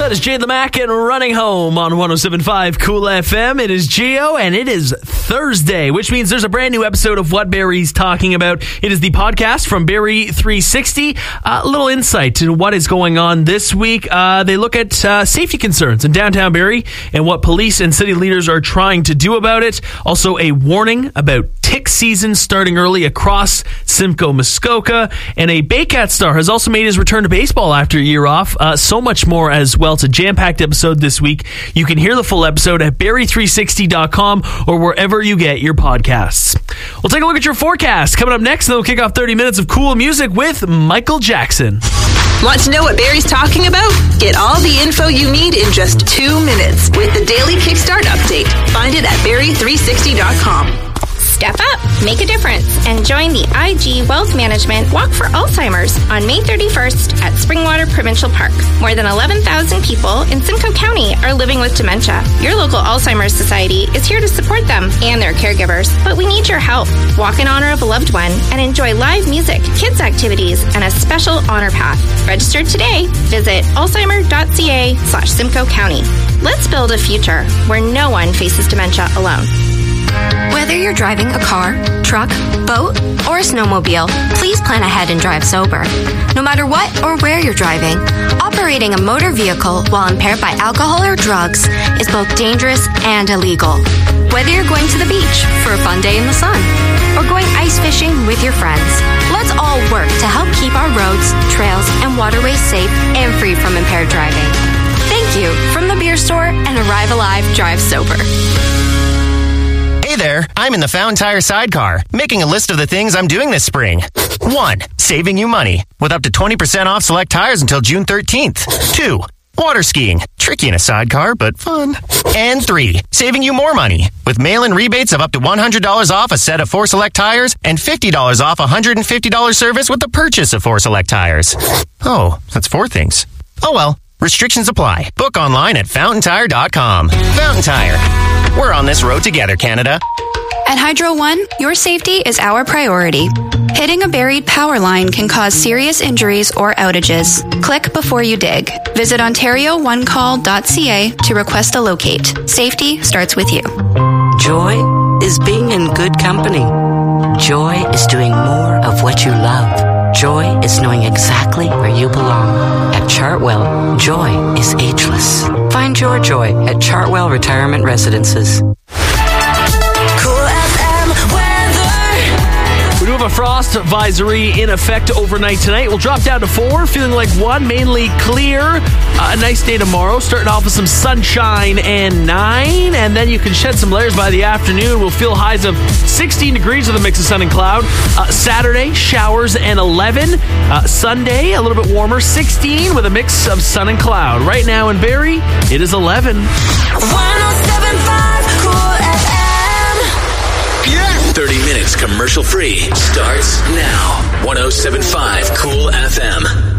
That is Jade LeMac and Running Home on 107.5 Cool FM. It is Geo, and it is Thursday, which means there's a brand new episode of What Barry's Talking About. It is the podcast from Barry 360. A little insight into what is going on this week. They look at safety concerns in downtown Barry and what police and city leaders are trying to do about it. Also, a warning about tick season starting early across Simcoe Muskoka. And a Baycat star has also made his return to baseball after a year off. So much more as well. It's a jam-packed episode this week. You can hear the full episode at barry360.com or wherever you get your podcasts. We'll take a look at your forecast coming up next, and then we'll kick off 30 minutes of cool music with Michael Jackson. Want to know what Barry's talking about? Get all the info you need in just 2 minutes with the Daily Kickstart Update. Find it at barry360.com. Step up, make a difference, and join the IG Wealth Management Walk for Alzheimer's on May 31st at Springwater Provincial Park. More than 11,000 people in Simcoe County are living with dementia. Your local Alzheimer's Society is here to support them and their caregivers, but we need your help. Walk in honor of a loved one and enjoy live music, kids' activities, and a special honor path. Register today. Visit alzheimer.ca/Simcoe County. Let's build a future where no one faces dementia alone. Whether you're driving a car, truck, boat, or a snowmobile, please plan ahead and drive sober. No matter what or where you're driving, operating a motor vehicle while impaired by alcohol or drugs is both dangerous and illegal. Whether you're going to the beach for a fun day in the sun or going ice fishing with your friends, let's all work to help keep our roads, trails, and waterways safe and free from impaired driving. Thank you from the beer store and Arrive Alive Drive Sober. Hey there, I'm in the Fountain Tire sidecar, making a list of the things I'm doing this spring. 1. Saving you money, with up to 20% off select tires until June 13th. 2. Water skiing, tricky in a sidecar, but fun. And 3. Saving you more money, with mail-in rebates of up to $100 off a set of 4 select tires and $50 off a $150 service with the purchase of 4 select tires. Oh, that's 4 things. Oh well, restrictions apply. Book online at fountaintire.com. Fountain Tire. We're on this road together, Canada. At Hydro One, your safety is our priority. Hitting a buried power line can cause serious injuries or outages. Click before you dig. Visit OntarioOneCall.ca to request a locate. Safety starts with you. Joy is being in good company. Joy is doing more of what you love. Joy is knowing exactly where you belong. At Chartwell, joy is ageless. Find your joy at Chartwell Retirement Residences. We do have a frost advisory in effect overnight tonight. We'll drop down to 4, feeling like 1, mainly clear. A nice day tomorrow, starting off with some sunshine and 9, and then you can shed some layers by the afternoon. We'll feel highs of 16 degrees with a mix of sun and cloud. Saturday, showers and 11. Sunday, a little bit warmer, 16 with a mix of sun and cloud. Right now in Barrie, it is 11. 107.5 Cool FM. 30 minutes commercial free starts now. 107.5 Cool FM.